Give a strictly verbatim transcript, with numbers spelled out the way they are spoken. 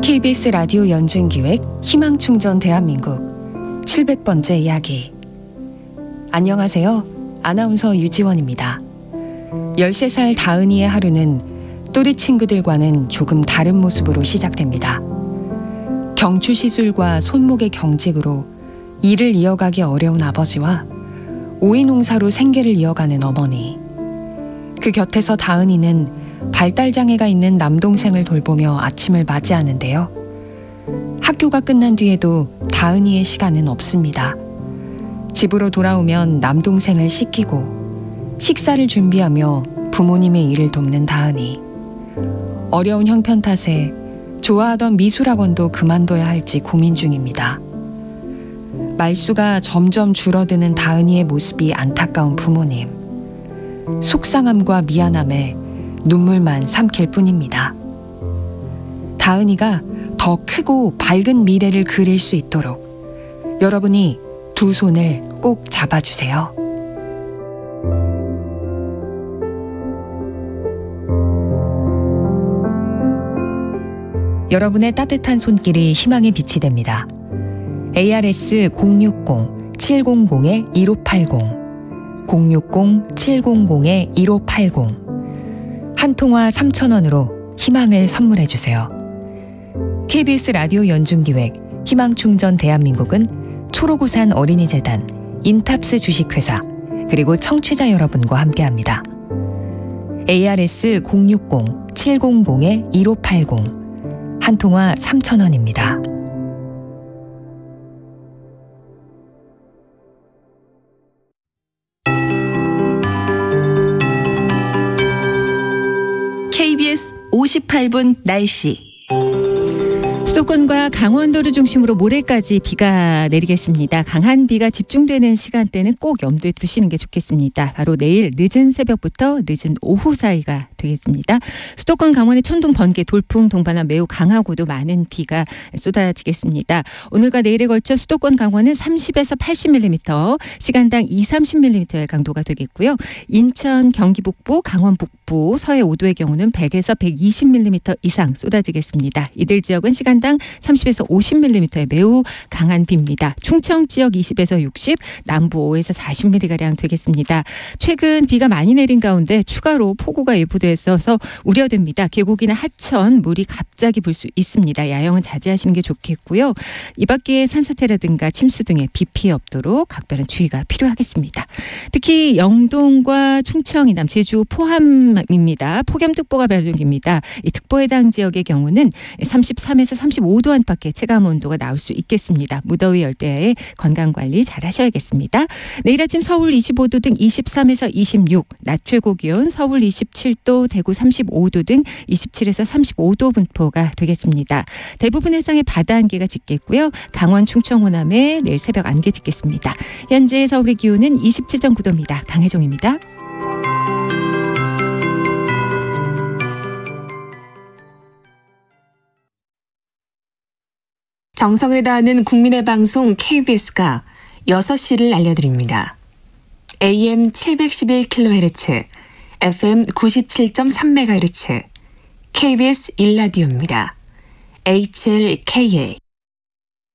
케이비에스 라디오 연중기획 희망충전 대한민국 칠백 번째 이야기. 안녕하세요. 아나운서 유지원입니다. 열세 살 다은이의 하루는 또래 친구들과는 조금 다른 모습으로 시작됩니다. 경추 시술과 손목의 경직으로 일을 이어가기 어려운 아버지와 오이 농사로 생계를 이어가는 어머니. 그 곁에서 다은이는 발달장애가 있는 남동생을 돌보며 아침을 맞이하는데요. 학교가 끝난 뒤에도 다은이의 시간은 없습니다. 집으로 돌아오면 남동생을 씻기고 식사를 준비하며 부모님의 일을 돕는 다은이. 어려운 형편 탓에 좋아하던 미술학원도 그만둬야 할지 고민 중입니다. 말수가 점점 줄어드는 다은이의 모습이 안타까운 부모님. 속상함과 미안함에 눈물만 삼킬 뿐입니다. 다은이가 더 크고 밝은 미래를 그릴 수 있도록 여러분이 두 손을 꼭 잡아주세요. 여러분의 따뜻한 손길이 희망의 빛이 됩니다. 에이아르에스 공육공 칠공공 일오팔공 공육공 칠공공 일오팔공 한 통화 삼천 원으로 희망을 선물해 주세요. 케이비에스 라디오 연중기획 희망충전 대한민국은 초록우산 어린이재단, 인탑스 주식회사, 그리고 청취자 여러분과 함께합니다. 에이아르에스 공육공 칠공공 일오팔공 한 통화 삼천 원입니다. 케이비에스 오십팔 분 날씨. 수도권과 강원도를 중심으로 모레까지 비가 내리겠습니다. 강한 비가 집중되는 시간대는 꼭 염두에 두시는 게 좋겠습니다. 바로 내일 늦은 새벽부터 늦은 오후 사이가 되겠습니다. 수도권 강원의 천둥, 번개, 돌풍, 동반한 매우 강하고도 많은 비가 쏟아지겠습니다. 오늘과 내일에 걸쳐 수도권 강원은 삼십에서 팔십 밀리미터, 시간당 이삼십 밀리미터의 강도가 되겠고요. 인천, 경기 북부, 강원 북부, 서해 오 도의 경우는 백에서 백이십 밀리미터 이상 쏟아지겠습니다. 이들 지역은 시간당 삼십에서 오십 밀리미터의 매우 강한 비입니다. 충청 지역 이십에서 육십, 남부 오에서 사십 밀리미터가량 되겠습니다. 최근 비가 많이 내린 가운데 추가로 폭우가 예보돼서 우려됩니다. 계곡이나 하천 물이 갑자기 불 수 있습니다. 야영은 자제하시는 게 좋겠고요. 이 밖에 산사태라든가 침수 등의 비 피해 없도록 각별한 주의가 필요하겠습니다. 특히 영동과 충청, 이남, 제주, 포함입니다. 폭염특보가 발효 중입니다. 이 특보 해당 지역의 경우는 삼십삼에서 삼십오 도 안팎의 체감 온도가 나올 수 있겠습니다. 무더위 열대야에 건강관리 잘 하셔야겠습니다. 내일 아침 서울 이십오 도 등 이십삼에서 이십육, 낮 최고 기온 서울 이십칠 도, 대구 삼십오 도 등 이십칠에서 삼십오 도 분포가 되겠습니다. 대부분 해상에 바다 안개가 짙겠고요. 강원, 충청, 호남에 내일 새벽 안개 짙겠습니다. 현재 서울의 기온은 이십칠 점 구 도입니다. 강혜종입니다. 정성을 다하는 국민의 방송 케이비에스가 여섯 시를 알려드립니다. 에이엠 칠백십일 킬로헤르츠, 에프엠 구십칠 점 삼 메가헤르츠, 케이비에스 일 라디오입니다. 에이치엘케이에이